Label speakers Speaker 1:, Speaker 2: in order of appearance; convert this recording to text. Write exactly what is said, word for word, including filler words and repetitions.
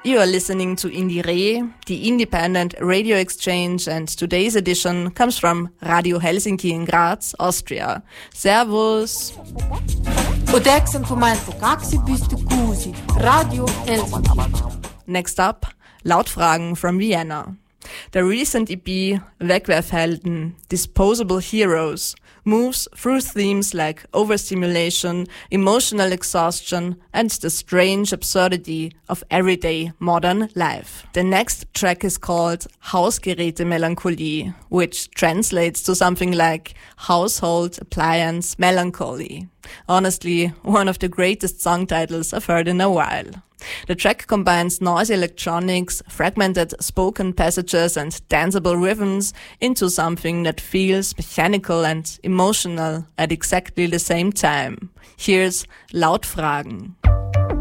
Speaker 1: You are listening to Indie Re, the independent radio exchange, and today's edition comes from Radio Helsinki in Graz, Austria. Servus!
Speaker 2: Radio Helsinki.
Speaker 1: Next up, Lautfragen from Vienna. The recent E P Wegwerfhelden, Disposable Heroes, moves through themes like overstimulation, emotional exhaustion, and the strange absurdity of everyday modern life. The next track is called Hausgeräte-Melancholie, which translates to something like household appliance melancholy. Honestly, one of the greatest song titles I've heard in a while. The track combines noisy electronics, fragmented spoken passages and danceable rhythms into something that feels mechanical and emotional at exactly the same time. Here's Lautfragen.